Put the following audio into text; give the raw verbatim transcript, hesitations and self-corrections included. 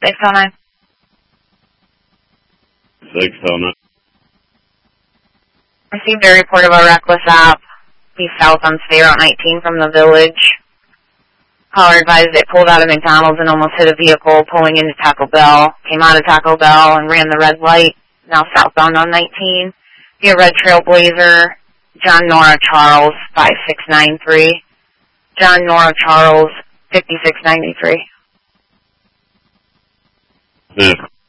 six oh nine. six oh nine. Received a report of a reckless app. He's south on State Route nineteen from the village. Caller advised it pulled out of McDonald's and almost hit a vehicle pulling into Taco Bell. Came out of Taco Bell and ran the red light. Now southbound on nineteen. Via Red Trailblazer. John Nora Charles, five six nine three. John Nora Charles, fifty-six ninety-three. Yeah.